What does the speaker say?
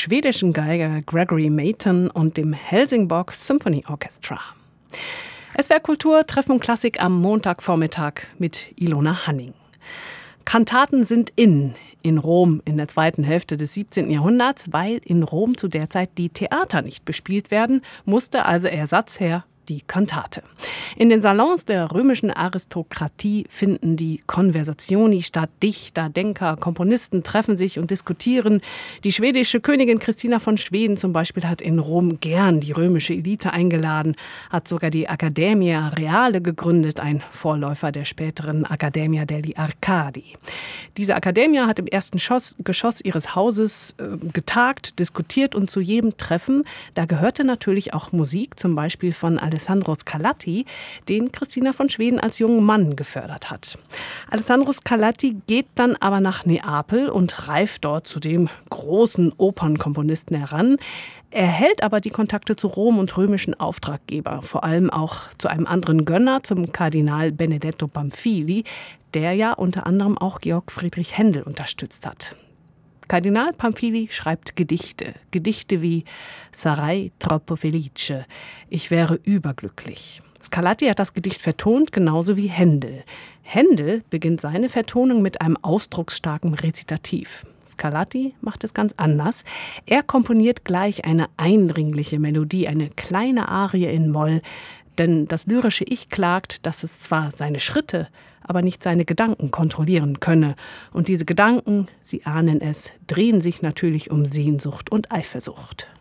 schwedischen Geiger Gregory Mayton und dem Helsingborg Symphony Orchestra. SWR Kultur, Treffen und Klassik am Montagvormittag mit Ilona Hanning. Kantaten sind in Rom in der zweiten Hälfte des 17. Jahrhunderts, weil in Rom zu der Zeit die Theater nicht bespielt werden, musste also Ersatz her, die Kantate. In den Salons der römischen Aristokratie finden die Conversazioni statt. Dichter, Denker, Komponisten treffen sich und diskutieren. Die schwedische Königin Christina von Schweden zum Beispiel hat in Rom gern die römische Elite eingeladen, hat sogar die Accademia Reale gegründet, ein Vorläufer der späteren Accademia degli Arcadi. Diese Accademia hat im ersten Geschoss ihres Hauses getagt, diskutiert und zu jedem Treffen, da gehörte natürlich auch Musik, zum Beispiel von Alessandro Scarlatti, den Christina von Schweden als jungen Mann gefördert hat. Alessandro Scarlatti geht dann aber nach Neapel und reift dort zu dem großen Opernkomponisten heran. Er hält aber die Kontakte zu Rom und römischen Auftraggeber, vor allem auch zu einem anderen Gönner, zum Kardinal Benedetto Pamphili, der ja unter anderem auch Georg Friedrich Händel unterstützt hat. Kardinal Pamphili schreibt Gedichte wie Sarai troppo felice, ich wäre überglücklich. Scarlatti hat das Gedicht vertont, genauso wie Händel. Händel beginnt seine Vertonung mit einem ausdrucksstarken Rezitativ. Scarlatti macht es ganz anders. Er komponiert gleich eine eindringliche Melodie, eine kleine Arie in Moll. Denn das lyrische Ich klagt, dass es zwar seine Schritte, aber nicht seine Gedanken kontrollieren könne. Und diese Gedanken, Sie ahnen es, drehen sich natürlich um Sehnsucht und Eifersucht.